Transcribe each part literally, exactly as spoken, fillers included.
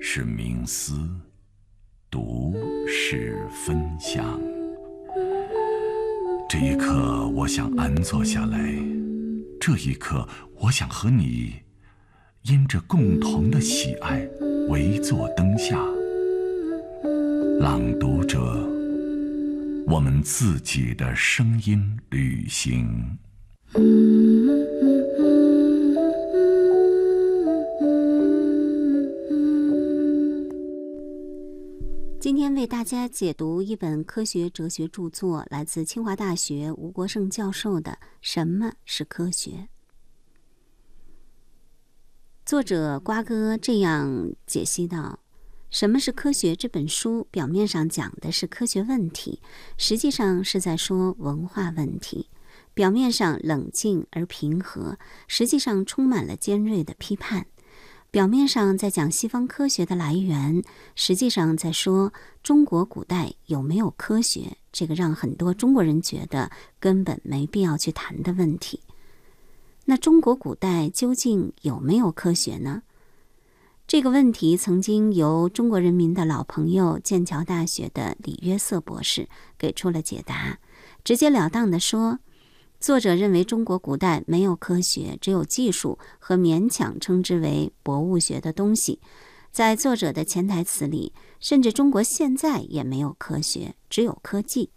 是冥思，读是分享。这一刻我想安坐下来，这一刻我想和你因着共同的喜爱围坐灯下，朗读着我们自己的声音旅行。 今天为大家解读一本科学哲学著作，来自清华大学吴国胜教授的《什么是科学》。作者瓜哥这样解析道：什么是科学这本书表面上讲的是科学问题，实际上是在说文化问题。表面上冷静而平和，实际上充满了尖锐的批判。表面上在讲西方科学的来源，实际上在说中国古代有没有科学，这个让很多中国人觉得根本没必要去谈的问题。那中国古代究竟有没有科学呢？这个问题曾经由中国人民的老朋友剑桥大学的李约瑟博士给出了解答，直截了当地说，作者认为中国古代没有科学，只有技术和勉强称之为博物学的东西。在作者的潜台词里，甚至中国现在也没有科学，只有科技。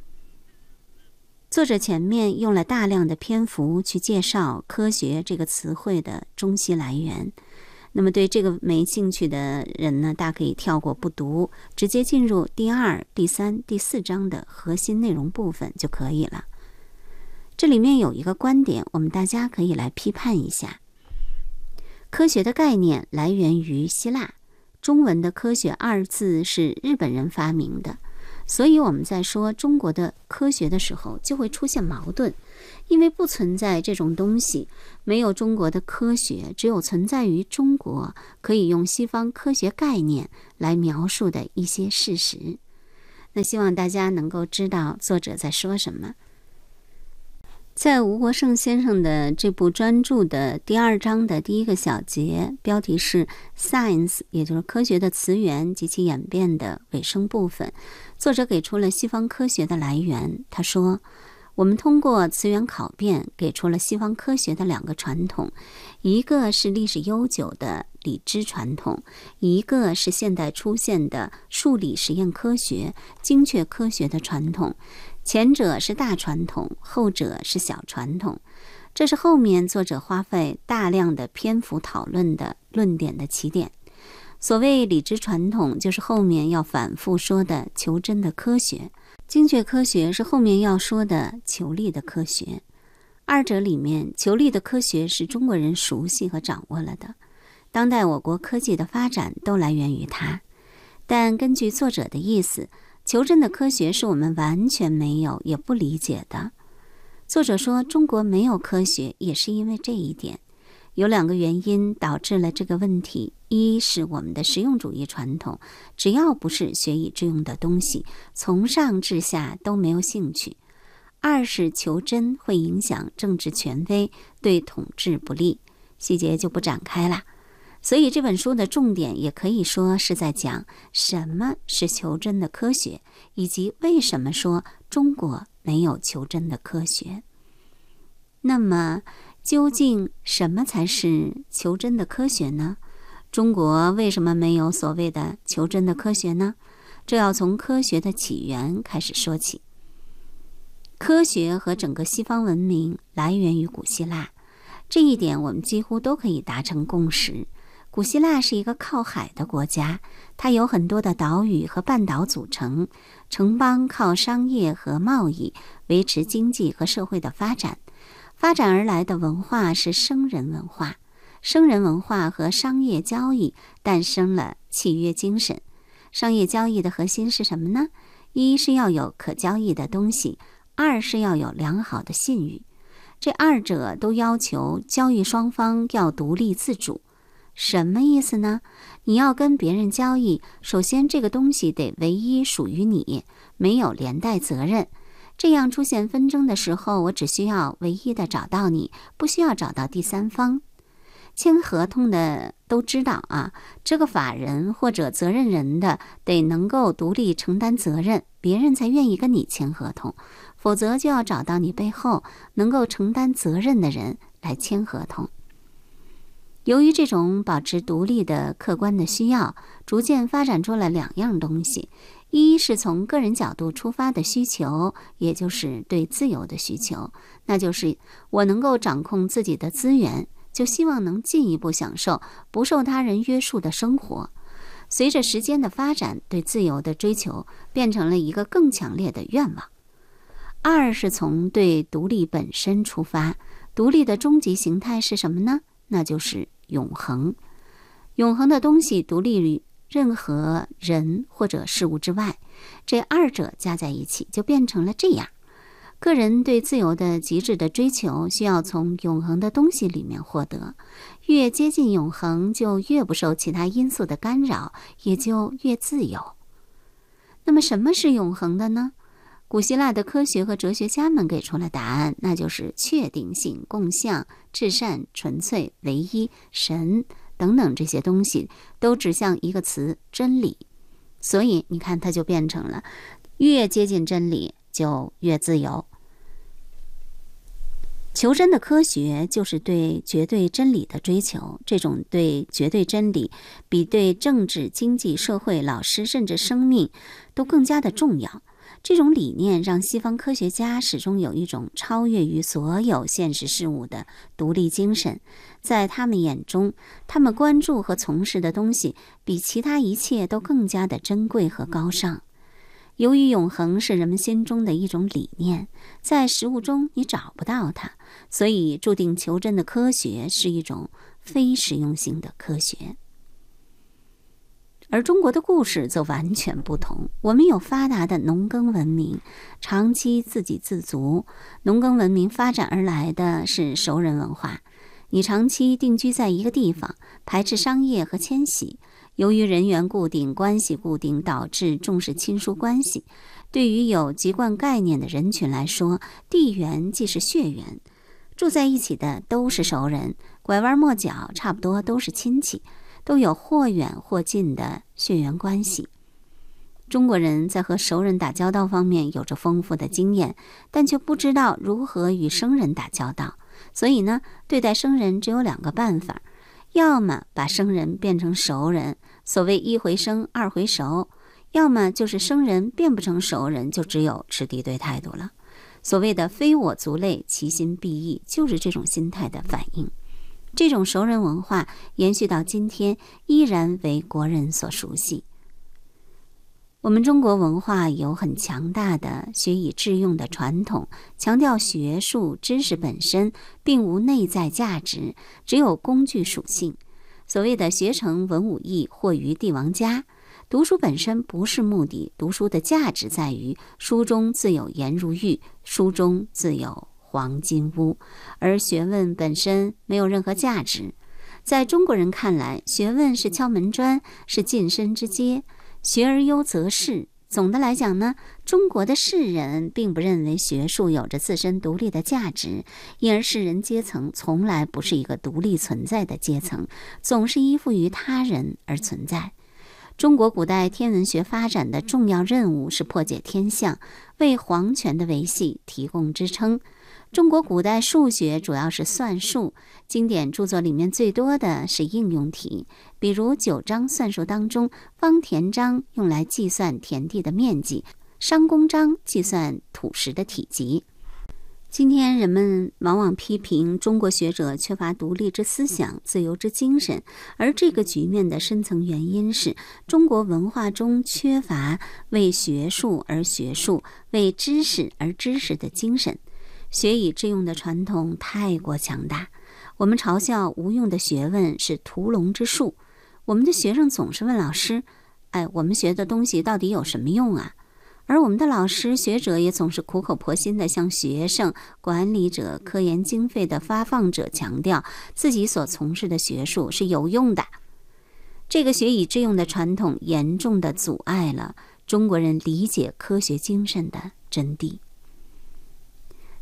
作者前面用了大量的篇幅去介绍科学这个词汇的中西来源，那么对这个没兴趣的人呢，大可以跳过不读，直接进入第二、第三、第四章的核心内容部分就可以了。这里面有一个观点，我们大家可以来批判一下。科学的概念来源于希腊，中文的科学二字是日本人发明的，所以我们在说中国的科学的时候就会出现矛盾，因为不存在这种东西，没有中国的科学，只有存在于中国可以用西方科学概念来描述的一些事实。那希望大家能够知道作者在说什么。在吴国胜先生的这部专著的第二章的第一个小节，标题是 Science， 也就是科学的词源及其演变的尾声部分，作者给出了西方科学的来源。他说，我们通过词源考辨给出了西方科学的两个传统，一个是历史悠久的理知传统，一个是现代出现的数理实验科学、精确科学的传统。前者是大传统，后者是小传统。这是后面作者花费大量的篇幅讨论的论点的起点。所谓理知传统，就是后面要反复说的求真的科学；精确科学是后面要说的求力的科学。二者里面，求力的科学是中国人熟悉和掌握了的，当代我国科技的发展都来源于它。但根据作者的意思，求真的科学是我们完全没有也不理解的。作者说中国没有科学也是因为这一点。有两个原因导致了这个问题，一是我们的实用主义传统，只要不是学以致用的东西，从上至下都没有兴趣；二是求真会影响政治权威，对统治不利，细节就不展开了。所以这本书的重点也可以说是在讲什么是求真的科学，以及为什么说中国没有求真的科学。那么究竟什么才是求真的科学呢？中国为什么没有所谓的求真的科学呢？这要从科学的起源开始说起。科学和整个西方文明来源于古希腊，这一点我们几乎都可以达成共识。古希腊是一个靠海的国家，它有很多的岛屿和半岛组成，城邦靠商业和贸易维持经济和社会的发展。发展而来的文化是生人文化，生人文化和商业交易诞生了契约精神。商业交易的核心是什么呢？一是要有可交易的东西，二是要有良好的信誉。这二者都要求交易双方要独立自主。什么意思呢？你要跟别人交易，首先这个东西得唯一属于你，没有连带责任。这样出现纷争的时候，我只需要唯一的找到你，不需要找到第三方。 签合同的都知道啊，这个法人或者责任人的得能够独立承担责任，别人才愿意跟你签合同，否则就要找到你背后能够承担责任的人来签合同。由于这种保持独立的客观的需要，逐渐发展出了两样东西。一是从个人角度出发的需求，也就是对自由的需求，那就是我能够掌控自己的资源，就希望能进一步享受不受他人约束的生活。随着时间的发展，对自由的追求变成了一个更强烈的愿望。二是从对独立本身出发，独立的终极形态是什么呢？那就是永恒。永恒的东西独立于任何人或者事物之外，这二者加在一起就变成了这样。个人对自由的极致的追求需要从永恒的东西里面获得，越接近永恒就越不受其他因素的干扰，也就越自由。那么什么是永恒的呢？古希腊的科学和哲学家们给出了答案，那就是确定性、共相、至善、纯粹、唯一、神等等，这些东西都指向一个词：真理。所以你看，它就变成了越接近真理就越自由。求真的科学就是对绝对真理的追求，这种对绝对真理比对政治、经济、社会、老师甚至生命都更加的重要。这种理念让西方科学家始终有一种超越于所有现实事物的独立精神，在他们眼中，他们关注和从事的东西比其他一切都更加的珍贵和高尚。由于永恒是人们心中的一种理念，在实物中你找不到它，所以注定求真的科学是一种非实用性的科学。而中国的故事则完全不同，我们有发达的农耕文明，长期自给自足。农耕文明发展而来的是熟人文化，你长期定居在一个地方，排斥商业和迁徙。由于人员固定、关系固定，导致重视亲疏关系。对于有籍贯概念的人群来说，地缘即是血缘，住在一起的都是熟人，拐弯抹角差不多都是亲戚，都有或远或近的血缘关系。中国人在和熟人打交道方面有着丰富的经验，但却不知道如何与生人打交道。所以呢，对待生人只有两个办法，要么把生人变成熟人，所谓一回生二回熟，要么就是生人变不成熟人，就只有持敌对态度了。所谓的非我族类，其心必异，就是这种心态的反应。这种熟人文化延续到今天，依然为国人所熟悉。我们中国文化有很强大的学以致用的传统，强调学术知识本身并无内在价值，只有工具属性。所谓的学成文武艺，或于帝王家。读书本身不是目的，读书的价值在于书中自有颜如玉，书中自有黄金屋，而学问本身没有任何价值。在中国人看来，学问是敲门砖，是晋升之阶，学而优则仕。总的来讲呢，中国的士人并不认为学术有着自身独立的价值，因而士人阶层从来不是一个独立存在的阶层，总是依附于他人而存在。中国古代天文学发展的重要任务是破解天象，为皇权的维系提供支撑。中国古代数学主要是算术，经典著作里面最多的是应用题，比如九章算术当中，方田章用来计算田地的面积，商公章计算土石的体积。今天人们往往批评中国学者缺乏独立之思想、自由之精神，而这个局面的深层原因是中国文化中缺乏为学术而学术、为知识而知识的精神。学以致用的传统太过强大，我们嘲笑无用的学问是屠龙之术。我们的学生总是问老师，哎，我们学的东西到底有什么用啊？而我们的老师学者也总是苦口婆心地向学生、管理者、科研经费的发放者强调自己所从事的学术是有用的。这个学以致用的传统严重地阻碍了中国人理解科学精神的真谛。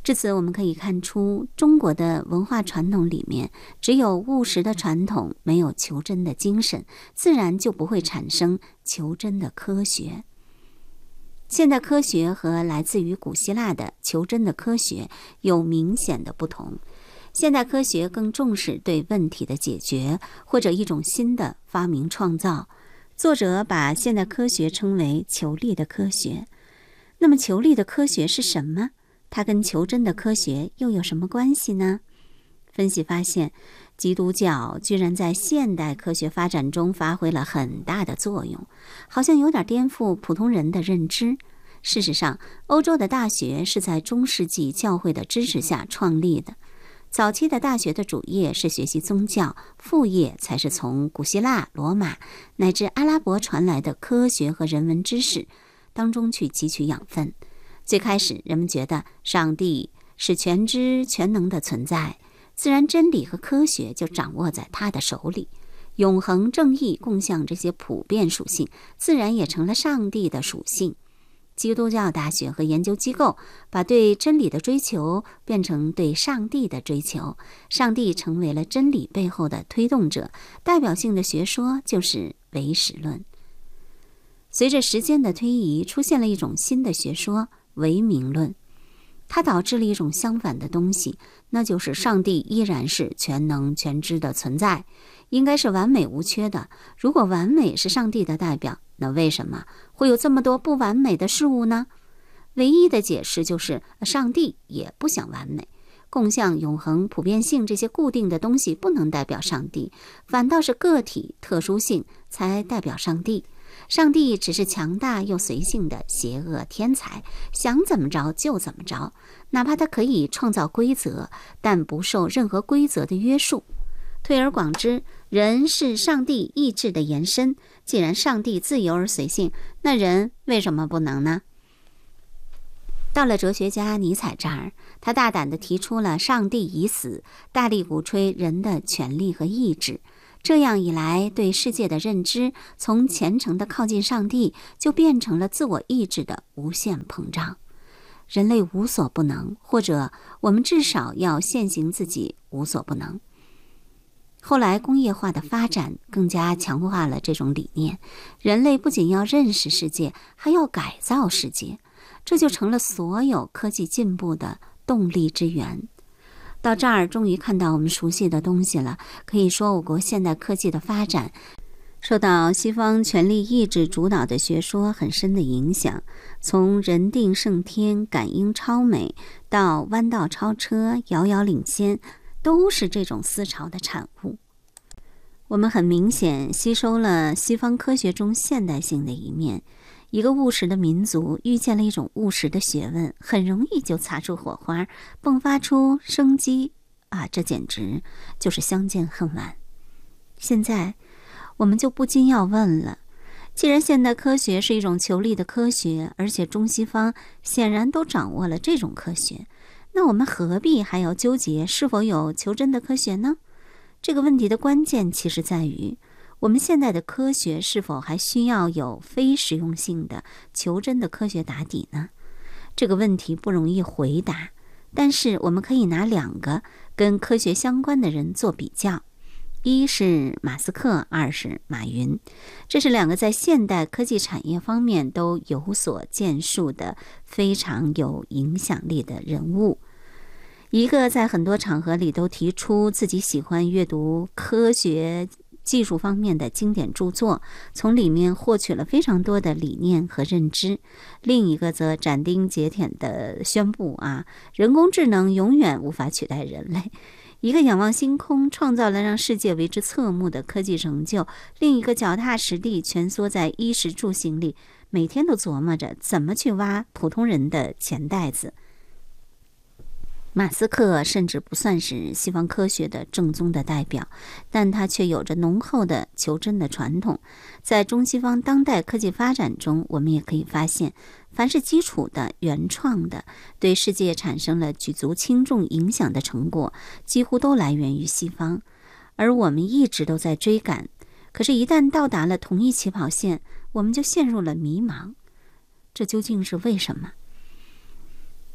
至此，我们可以看出，中国的文化传统里面，只有务实的传统，没有求真的精神，自然就不会产生求真的科学。现代科学和来自于古希腊的求真的科学有明显的不同。现代科学更重视对问题的解决，或者一种新的发明创造。作者把现代科学称为求利的科学。那么求利的科学是什么？它跟求真的科学又有什么关系呢？分析发现，基督教居然在现代科学发展中发挥了很大的作用，好像有点颠覆普通人的认知。事实上，欧洲的大学是在中世纪教会的支持下创立的。早期的大学的主业是学习宗教，副业才是从古希腊、罗马乃至阿拉伯传来的科学和人文知识当中去汲取养分。最开始，人们觉得上帝是全知全能的存在，自然真理和科学就掌握在他的手里，永恒正义共享这些普遍属性，自然也成了上帝的属性。基督教大学和研究机构把对真理的追求变成对上帝的追求，上帝成为了真理背后的推动者。代表性的学说就是唯识论。随着时间的推移，出现了一种新的学说——唯名论。它导致了一种相反的东西，那就是上帝依然是全能全知的存在，应该是完美无缺的。如果完美是上帝的代表，那为什么会有这么多不完美的事物呢？唯一的解释就是上帝也不想完美。共相、永恒、普遍性这些固定的东西不能代表上帝，反倒是个体特殊性才代表上帝。上帝只是强大又随性的邪恶天才，想怎么着就怎么着，哪怕他可以创造规则，但不受任何规则的约束。推而广之，人是上帝意志的延伸，既然上帝自由而随性，那人为什么不能呢？到了哲学家尼采这儿，他大胆地提出了上帝已死，大力鼓吹人的权利和意志。这样一来，对世界的认知从虔诚的靠近上帝，就变成了自我意志的无限膨胀。人类无所不能，或者我们至少要现行自己无所不能。后来工业化的发展更加强化了这种理念，人类不仅要认识世界，还要改造世界，这就成了所有科技进步的动力之源。到这儿终于看到我们熟悉的东西了，可以说我国现代科技的发展受到西方权力意志主导的学说很深的影响，从人定胜天、感应超美到弯道超车、遥遥领先，都是这种思潮的产物。我们很明显吸收了西方科学中现代性的一面，一个务实的民族遇见了一种务实的学问，很容易就擦出火花，迸发出生机啊！这简直就是相见恨晚。现在我们就不禁要问了，既然现代科学是一种求利的科学，而且中西方显然都掌握了这种科学，那我们何必还要纠结是否有求真的科学呢？这个问题的关键其实在于，我们现在的科学是否还需要有非实用性的求真的科学打底呢？这个问题不容易回答，但是我们可以拿两个跟科学相关的人做比较，一是马斯克，二是马云。这是两个在现代科技产业方面都有所建树的非常有影响力的人物。一个在很多场合里都提出自己喜欢阅读科学技术方面的经典著作，从里面获取了非常多的理念和认知。另一个则斩钉截铁地宣布啊，人工智能永远无法取代人类。一个仰望星空，创造了让世界为之侧目的科技成就；另一个脚踏实地蜷缩在衣食住行里，每天都琢磨着怎么去挖普通人的钱袋子。马斯克甚至不算是西方科学的正宗的代表，但他却有着浓厚的求真的传统。在中西方当代科技发展中，我们也可以发现，凡是基础的、原创的，对世界产生了举足轻重影响的成果，几乎都来源于西方，而我们一直都在追赶。可是，一旦到达了同一起跑线，我们就陷入了迷茫。这究竟是为什么？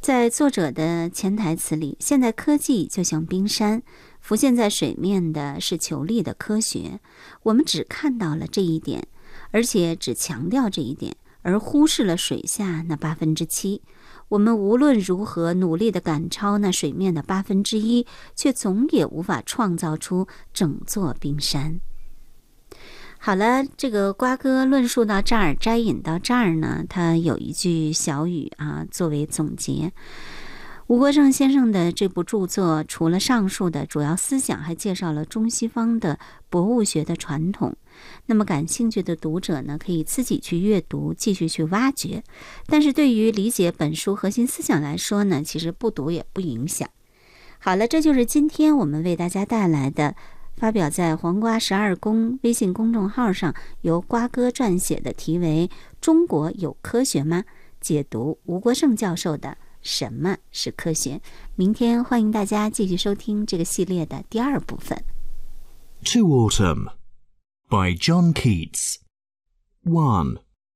在作者的潜台词里，现代科技就像冰山，浮现在水面的是求力的科学。我们只看到了这一点，而且只强调这一点，而忽视了水下那八分之七。我们无论如何努力地赶超那水面的八分之一，却总也无法创造出整座冰山。好了，这个瓜哥论述到这儿，摘引到这儿呢，他有一句小语啊，作为总结。吴国正先生的这部著作，除了上述的主要思想，还介绍了中西方的博物学的传统。那么感兴趣的读者呢，可以自己去阅读，继续去挖掘。但是对于理解本书核心思想来说呢，其实不读也不影响。好了，这就是今天我们为大家带来的发表在黄瓜十二宫微信公众号上由瓜哥撰写的题为《中国有科学吗？解读吴国正教授的什么是科学》。明天欢迎大家继续收听这个系列的第二部分。 To Autumn by John Keats. one.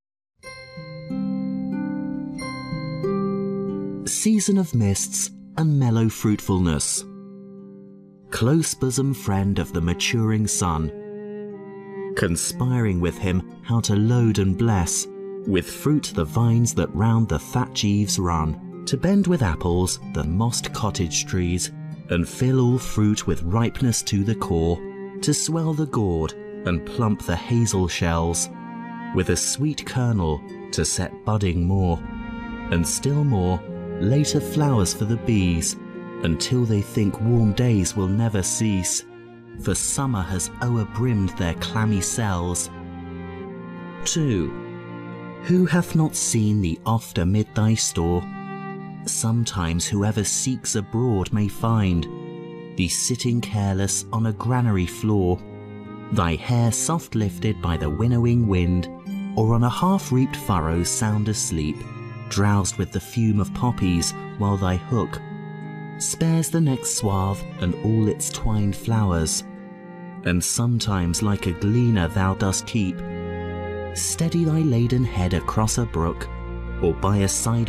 Season of mists and mellow fruitfulness, close bosom friend of the maturing sun, conspiring with him how to load and bless with fruit the vines that round the thatch eaves run, to bend with apples the mossed cottage trees, and fill all fruit with ripeness to the core, to swell the gourd and plump the hazel shells, with a sweet kernel to set budding more, and still more later flowers for the bees, until they think warm days will never cease, for summer has o'erbrimmed their clammy cells. two. Who hath not seen thee oft amid thy store? Sometimes whoever seeks abroad may find thee sitting careless on a granary floor, thy hair soft lifted by the winnowing wind, or on a half-reaped furrow sound asleep, drowsed with the fume of poppies, while thy hook spares the next swath and all its twined flowers. And sometimes like a gleaner thou dost keep steady thy laden head across a brook, or by a side